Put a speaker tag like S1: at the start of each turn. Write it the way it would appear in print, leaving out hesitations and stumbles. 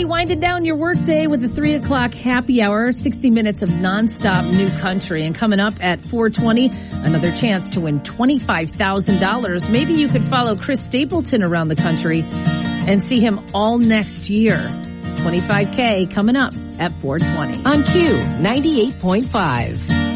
S1: Hey, winding down your workday with the 3 o'clock happy hour, 60 minutes of nonstop new country. And coming up at 4:20, another chance to win $25,000. Maybe you could follow Chris Stapleton around the country and see him all next year. $25K coming up at 4:20
S2: on Q 98.5.